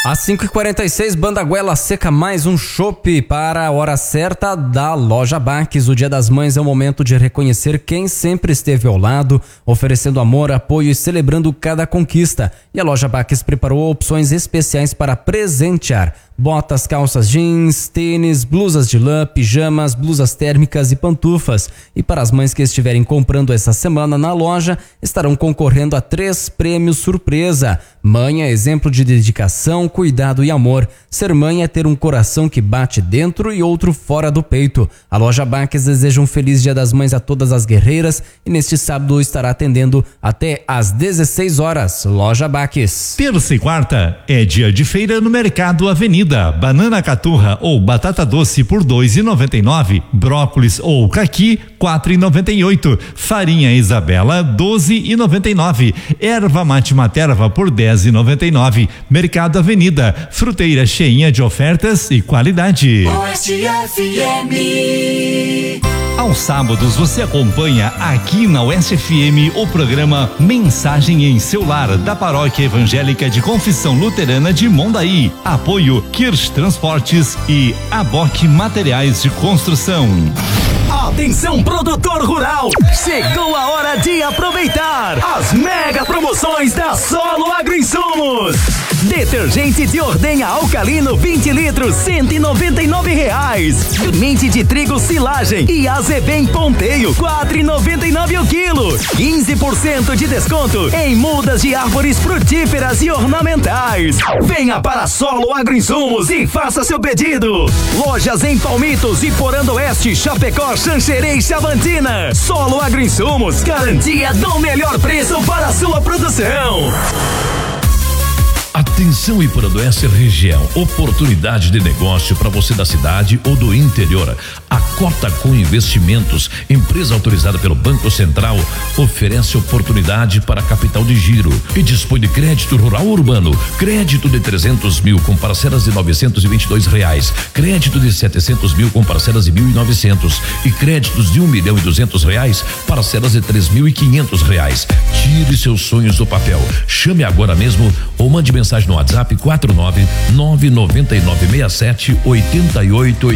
Às 5h46, Banda Goela Seca, mais um chopp para a hora certa da Loja Baques. O Dia das Mães é o momento de reconhecer quem sempre esteve ao lado, oferecendo amor, apoio e celebrando cada conquista. E a Loja Baques preparou opções especiais para presentear. Botas, calças jeans, tênis, blusas de lã, pijamas, blusas térmicas e pantufas. E para as mães que estiverem comprando essa semana na loja, estarão concorrendo a 3 prêmios surpresa. Mãe é exemplo de dedicação, cuidado e amor. Ser mãe é ter um coração que bate dentro e outro fora do peito. A Loja Baques deseja um feliz Dia das Mães a todas as guerreiras e neste sábado estará atendendo até às 16 horas. Loja Baques. Terça e quarta é dia de feira no Mercado Avenida. Banana caturra ou batata doce por R$2,99, brócolis ou caqui R$4,98, farinha Isabela R$12,99, erva mate materva por R$10,99. Mercado Avenida, fruteira cheinha de ofertas e qualidade. Oeste FM. Aos sábados você acompanha aqui na Oeste FM o programa Mensagem em seu Lar da Paróquia Evangélica de Confissão Luterana de Mondaí. Apoio Kirsch Transportes e Aboque Materiais de Construção. Atenção, produtor rural! Chegou a hora de aproveitar as mega promoções da Solo Agroinsumos. Detergente de ordenha alcalino 20 litros, R$199. Semente de trigo silagem e azevém ponteio, R$4,99 o quilo. 15% de desconto em mudas de árvores frutíferas e ornamentais. Venha para a Solo Agroinsumos e faça seu pedido. Lojas em Palmitos e Porando Oeste, Chapecó, Xanxerê e Chavantina. Solo Agroinsumos, garantia do melhor preço para a sua produção. Atenção, Ipurandoeste região, oportunidade de negócio para você da cidade ou do interior. A Cotacom Investimentos, empresa autorizada pelo Banco Central, oferece oportunidade para capital de giro e dispõe de crédito rural urbano, crédito de 300 mil com parcelas de R$922, crédito de 700 mil com parcelas de R$1.900 e créditos de R$1.200, parcelas de R$3.500. Tire seus sonhos do papel. Chame agora mesmo ou mande mensagem no WhatsApp 499996788.